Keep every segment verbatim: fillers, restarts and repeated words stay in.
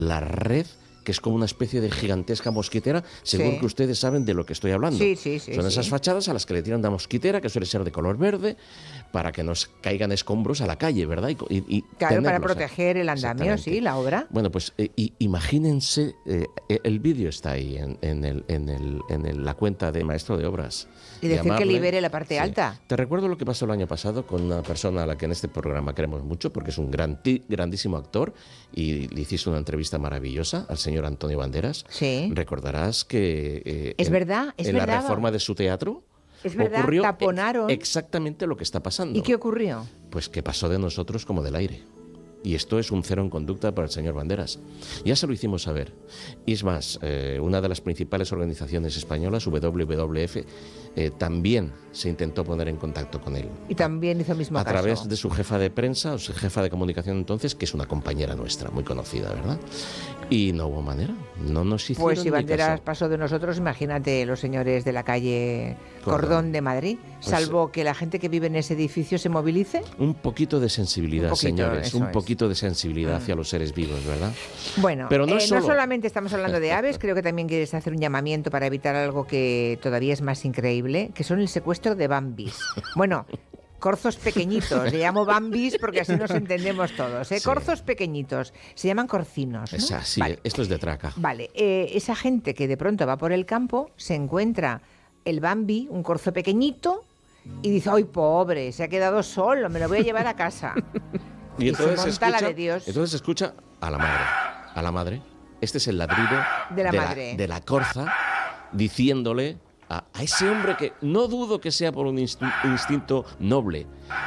la red, que es como una especie de gigantesca mosquitera, según Sí. que ustedes saben de lo que estoy hablando. Sí, sí, sí, Son sí. esas fachadas a las que le tiran una mosquitera, que suele ser de color verde, para que nos caigan escombros a la calle, ¿verdad? Y, y, y Claro, para tenerlos ahí. proteger el andamio, Exactamente. sí, la obra. Bueno, pues eh, y, imagínense, eh, el vídeo está ahí en, en, el, en, el, en el, la cuenta de Maestro de Obras. Y decir Llamarle, que libere la parte sí. alta. Te recuerdo lo que pasó el año pasado con una persona a la que en este programa queremos mucho, porque es un gran, grandísimo actor, y le hiciste una entrevista maravillosa al señor Antonio Banderas. Sí. Recordarás que eh, Es en, verdad, es en verdad. la reforma de su teatro Es verdad, ocurrió taponaron. ex- exactamente lo que está pasando. ¿Y qué ocurrió? Pues que pasó de nosotros como del aire. Y esto es un cero en conducta para el señor Banderas. Ya se lo hicimos saber. Y es más, eh, una de las principales organizaciones españolas, W W F, eh, también se intentó poner en contacto con él. Y también hizo el mismo A caso. través de su jefa de prensa, o su jefa de comunicación entonces, que es una compañera nuestra, muy conocida, ¿verdad? Y no hubo manera, no nos hicieron Pues si ni Banderas caso. pasó de nosotros, imagínate los señores de la calle Cordón. Cordón de Madrid. Pues, Salvo que la gente que vive en ese edificio se movilice. Un poquito de sensibilidad, Un poquito, señores, eso un es. poquito de sensibilidad Mm. hacia los seres vivos, ¿verdad? Bueno, Pero no eh, es solo- solamente estamos hablando de aves, creo que también quieres hacer un llamamiento para evitar algo que todavía es más increíble, que son el secuestro de bambis. Bueno, corzos pequeñitos, le llamo bambis porque así nos entendemos todos, ¿eh? Sí. Corzos pequeñitos, se llaman corcinos, ¿no? Es así, Vale. esto es de traca. Vale, eh, esa gente que de pronto va por el campo, se encuentra el bambi, un corzo pequeñito, y dice, ¡ay, pobre! Se ha quedado solo, me lo voy a llevar a casa. Y Y entonces se se monta la escucha, de Dios. entonces se escucha a la madre, a la madre. Este es el ladrido De la madre. de la corza, diciéndole a, a ese hombre que no dudo que sea por un inst- instinto noble,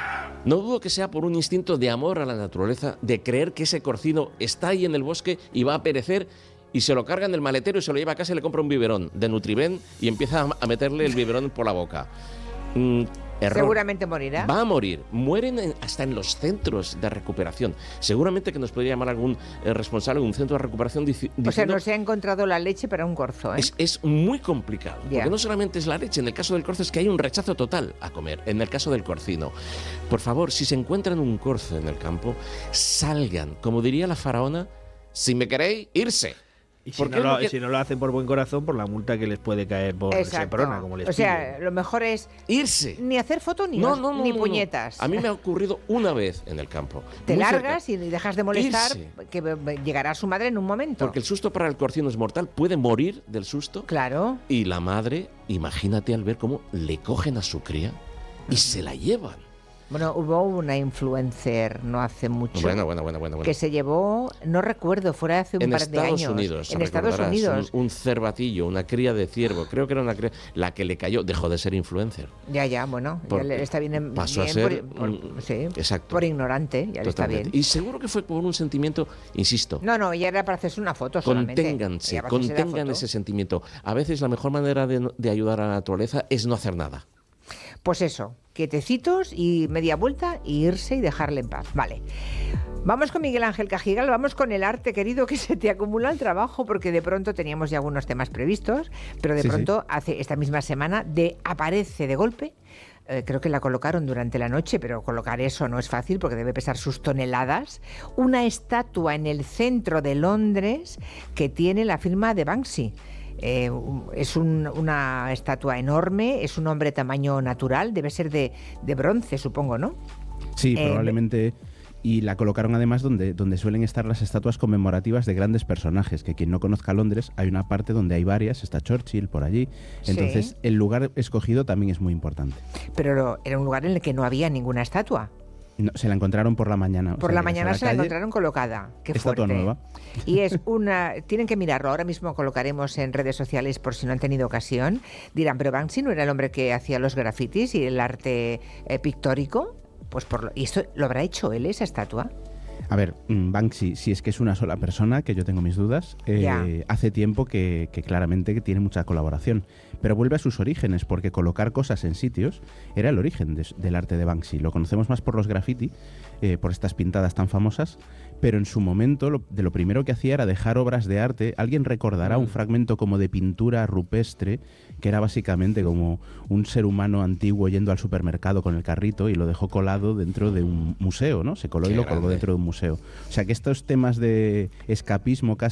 no dudo que sea por un instinto de amor a la naturaleza, de creer que ese corcino está ahí en el bosque y va a perecer, y se lo carga en el maletero y se lo lleva a casa y le compra un biberón de Nutriben y empieza a- a meterle el biberón por la boca. Mm, error. Seguramente morirá. Va a morir. Mueren en- hasta en los centros de recuperación. Seguramente que nos podría llamar algún eh, responsable de un centro de recuperación dici- O sea, diciendo... no se ha encontrado la leche para un corzo, ¿eh? Es, es muy complicado, Ya. porque no solamente es la leche, en el caso del corzo es que hay un rechazo total a comer, en el caso del corcino. Por favor, si se encuentran un corzo en el campo, salgan, como diría la faraona, si me queréis, irse. Y si Porque no, es lo lo, que- si no lo hacen por buen corazón, por la multa que les puede caer por Exacto. semprona, como les O sea, pillen. lo mejor es Irse. ni hacer foto ni, No, no, no, ni no, no. puñetas. A mí me ha ocurrido una vez en el campo. Te muy largas cerca. y dejas de molestar, Irse. que eh, llegará su madre en un momento. Porque el susto para el corcino es mortal, puede morir del susto. Claro. Y la madre, imagínate al ver cómo le cogen a su cría y se la llevan. Bueno, hubo una influencer no hace mucho Bueno, bueno, bueno, bueno. bueno. que se llevó, no recuerdo, fuera hace un En par de Estados años. Unidos, en Estados recordarás, Unidos. Un, un cervatillo, una cría de ciervo, creo que era una cría, la que le cayó, dejó de ser influencer. Ya, ya, bueno, ya Porque le- está bien, en- pasó a bien ser, por, por- mm, sí, exacto. por ignorante, ya le está Totalmente. bien. Y seguro que fue por un sentimiento, insisto, No, no, ya era para hacerse una foto solamente. conténganse, Era para hacerse la contengan foto. ese sentimiento. A veces la mejor manera de, de ayudar a la naturaleza es no hacer nada. Pues eso, quietecitos y media vuelta y irse y dejarle en paz. Vale. Vamos con Miguel Ángel Cajigal, vamos con el arte, querido, que se te acumula el trabajo, porque de pronto teníamos ya algunos temas previstos, pero de Sí, pronto, hace esta misma semana, de aparece de golpe, eh, creo que la colocaron durante la noche, pero colocar eso no es fácil porque debe pesar sus toneladas, una estatua en el centro de Londres que tiene la firma de Banksy. Eh, es un- una estatua enorme, es un hombre tamaño natural, debe ser de, de bronce, supongo, ¿no? Sí, Eh, probablemente. Y la colocaron además donde, donde suelen estar las estatuas conmemorativas de grandes personajes, que quien no conozca Londres, hay una parte donde hay varias, está Churchill por allí. Entonces, Sí. el lugar escogido también es muy importante. Pero lo- era un lugar en el que no había ninguna estatua. No, se la encontraron por la mañana. o Por sea, la llegas a mañana se la calle, encontraron colocada. Qué estatua fuerte. nueva. Y es una... Tienen que mirarlo. Ahora mismo colocaremos en redes sociales por si no han tenido ocasión. Dirán, pero Banksy no era el hombre que hacía los grafitis y el arte eh, pictórico. Pues por lo... ¿Y esto lo habrá hecho él, esa estatua? A ver, mm, Banksy, si es que es una sola persona, que yo tengo mis dudas, eh, Ya. hace tiempo que, que claramente que tiene mucha colaboración, pero vuelve a sus orígenes, porque colocar cosas en sitios era el origen de- del arte de Banksy. Lo conocemos más por los graffiti, eh, por estas pintadas tan famosas, pero en su momento lo- de lo primero que hacía era dejar obras de arte. Alguien recordará un fragmento como de pintura rupestre, que era básicamente como un ser humano antiguo yendo al supermercado con el carrito y lo dejó colado dentro de un museo, ¿no? Se coló Qué y lo colgó grande. dentro de un museo. O sea que estos temas de escapismo casi